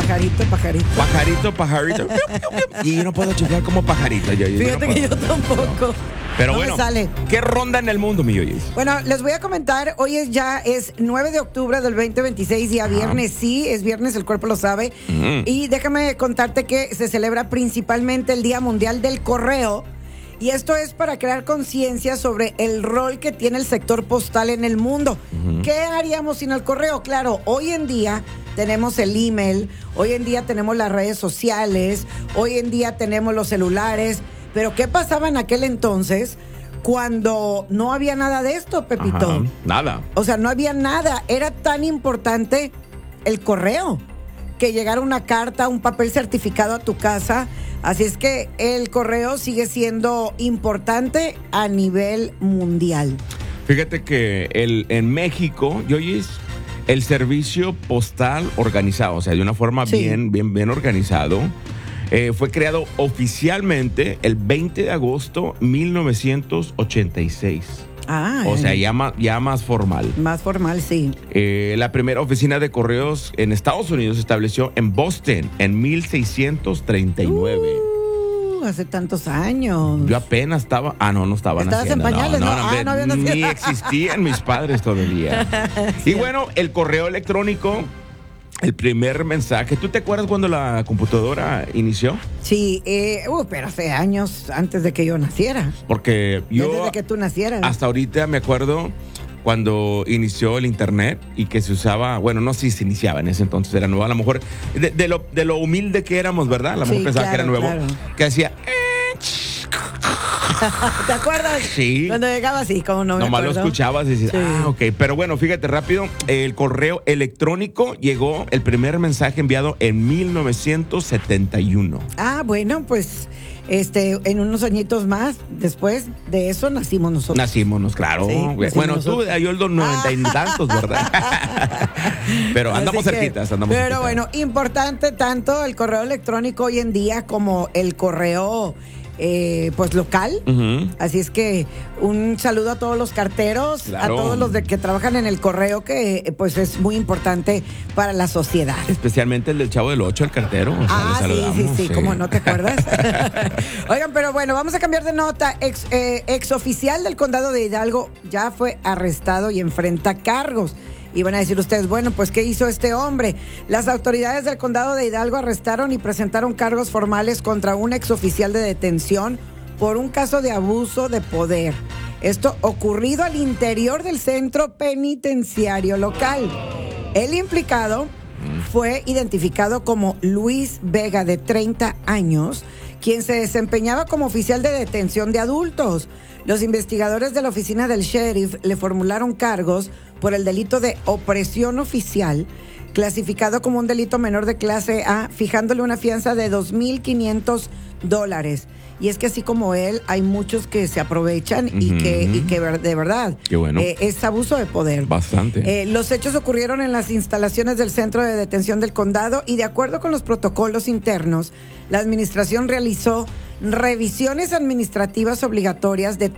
Pajarito. Y yo no puedo chiflar como pajarito. Fíjate que yo tampoco. Pero no bueno, me sale. ¿qué ronda en el mundo, mi Yoyis? Bueno, les voy a comentar, hoy es 9 de octubre del 2026, día viernes, sí, es viernes, el cuerpo lo sabe. Y déjame contarte que se celebra principalmente el Día Mundial del Correo. Y esto es para crear conciencia sobre el rol que tiene el sector postal en el mundo. ¿Qué haríamos sin el correo? Claro, hoy en día tenemos el email, hoy en día tenemos las redes sociales, hoy en día tenemos los celulares. Pero ¿qué pasaba en aquel entonces cuando no había nada de esto, Pepito? Ajá, nada. O sea, no había nada. Era tan importante el correo que llegara una carta, un papel certificado a tu casa. Así es que el correo sigue siendo importante a nivel mundial. Fíjate que en México, Yoyis, el servicio postal organizado, o sea, de una forma bien organizado, fue creado oficialmente el 20 de agosto de 1986. O sea, ya más formal. Más formal, sí. La primera oficina de correos en Estados Unidos se estableció en Boston en 1639. Hace tantos años. Yo apenas estaba... no estaba ¿Estabas naciendo. en pañales? No, había nacido. ni existían mis padres todavía. Sí. Y bueno, el correo electrónico, el primer mensaje. ¿Tú te acuerdas cuando la computadora inició? Sí, pero hace años antes de que yo naciera. Porque yo... Desde que tú nacieras. Hasta ahorita me acuerdo cuando inició el internet y que se usaba, bueno, no sé si se iniciaba en ese entonces, era nuevo, a lo mejor de lo humilde que éramos, ¿verdad? A lo mejor pensaba que era nuevo, que hacía... ¿Te acuerdas? Sí. Cuando llegaba así, como no me Nomás acuerdo. lo escuchabas y decías, ok. Pero bueno, fíjate rápido, el correo electrónico llegó, el primer mensaje enviado en 1971. Bueno, pues en unos añitos más, después de eso nacimos nosotros. Claro. Sí, bueno, tú, yo el 90 y tantos, ¿verdad? Pero andamos cerquitas, Pero bueno, importante tanto el correo electrónico hoy en día como el correo pues local. Así es que un saludo a todos los carteros, claro, a todos los que trabajan en el correo, que pues es muy importante para la sociedad. Especialmente el del Chavo del Ocho, el cartero. Sí, como no te acuerdas. Oigan, pero bueno, vamos a cambiar de nota. Ex oficial del condado de Hidalgo ya fue arrestado y enfrenta cargos. Y van a decir ustedes, bueno, pues ¿qué hizo este hombre? Las autoridades del condado de Hidalgo arrestaron y presentaron cargos formales contra un exoficial de detención por un caso de abuso de poder. Esto ocurrido al interior del centro penitenciario local. El implicado fue identificado como Luis Vega, de 30 años, quien se desempeñaba como oficial de detención de adultos. Los investigadores de la oficina del sheriff le formularon cargos por el delito de opresión oficial, clasificado como un delito menor de clase A, fijándole una fianza de $2,500. Y es que así como él, hay muchos que se aprovechan y que de verdad, qué bueno, es abuso de poder. Bastante. Los hechos ocurrieron en las instalaciones del centro de detención del condado y, de acuerdo con los protocolos internos, la administración realizó revisiones administrativas obligatorias de